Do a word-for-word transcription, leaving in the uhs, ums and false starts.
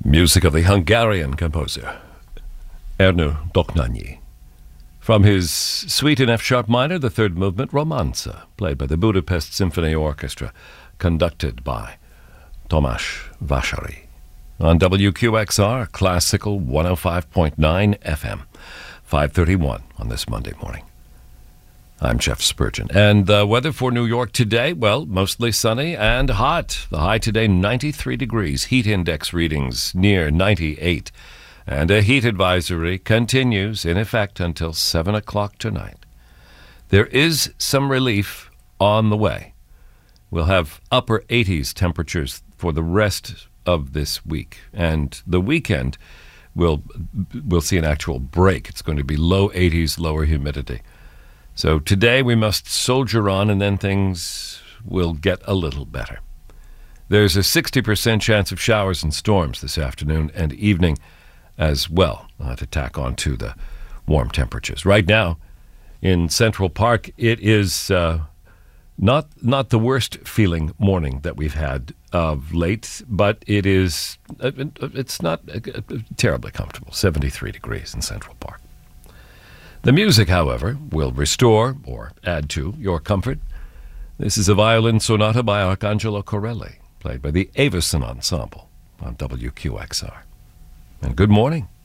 Music of the Hungarian composer Ernő Dohnányi. From his Suite in F-sharp minor, the third movement, Romanza, played by the Budapest Symphony Orchestra, conducted by Tamás Vásáry. On W Q X R, Classical one oh five point nine F M, five thirty-one on this Monday morning. I'm Jeff Spurgeon. And the weather for New York today, well, mostly sunny and hot. The high today, ninety-three degrees. Heat index readings near ninety-eight. And a heat advisory continues in effect until seven o'clock tonight. There is some relief on the way. We'll have upper eighties temperatures for the rest of this week. And the weekend, we'll, we'll see an actual break. It's going to be low eighties, lower humidity. So today we must soldier on, and then things will get a little better. There's a sixty percent chance of showers and storms this afternoon and evening as well, uh, to tack on to the warm temperatures. Right now in Central Park, it is uh, not not the worst feeling morning that we've had of late, but it is uh, it's not uh, terribly comfortable. seventy-three degrees in Central Park. The music, however, will restore or add to your comfort. This is a violin sonata by Arcangelo Corelli, played by the Avison Ensemble on W Q X R. And good morning.